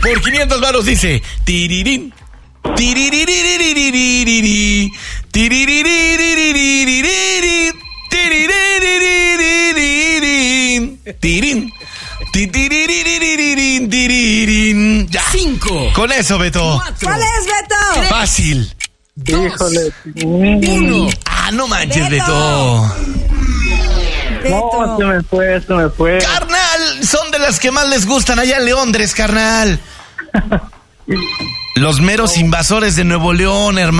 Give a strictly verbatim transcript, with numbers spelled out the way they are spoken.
Por quinientos varos dice... Tirirín. Tiriririririririri. Tiriririririririri. Tiririririririn. Tirín. Tiriririririririn. Tirirín. Ya. Cinco. Con eso, Beto. Cuatro. ¿Cuál es, Beto? Tres. Fácil. Dos. Híjole. Uno. Ah, no manches, Beto. Beto. No, se me fue, se me fue. Carnal, son de las que más les gustan allá en Londres, carnal. Los meros invasores de Nuevo León, hermano.